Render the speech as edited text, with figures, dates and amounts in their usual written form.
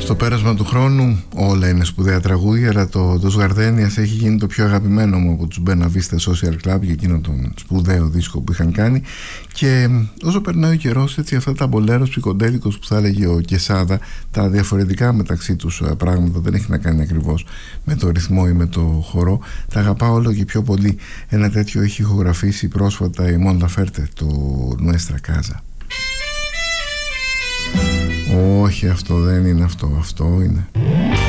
Στο πέρασμα του χρόνου όλα είναι σπουδαία τραγούδια, αλλά το Gardenias έχει γίνει το πιο αγαπημένο μου από τους Buena Vista Social Club για εκείνο τον σπουδαίο δίσκο που είχαν κάνει. Και όσο περνάει ο καιρός, έτσι αυτά τα μπολέρος ψικοντέλικος που θα έλεγε ο Κεσάδα, τα διαφορετικά μεταξύ τους πράγματα, δεν έχει να κάνει ακριβώς με το ρυθμό ή με το χορό, τα αγαπάω όλο και πιο πολύ. Ένα τέτοιο έχει ηχογραφήσει πρόσφατα η Mon Laferte, το Nuestra Casa. Όχι, αυτό δεν είναι αυτό, αυτό είναι.